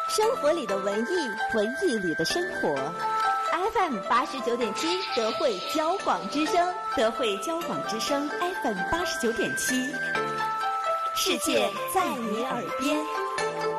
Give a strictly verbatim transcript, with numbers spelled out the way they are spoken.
生活里的文艺，文艺里的生活。F M 八十九点七，德惠交广之声， 德惠交广之声 F M 八十九点七， 世界在你耳边。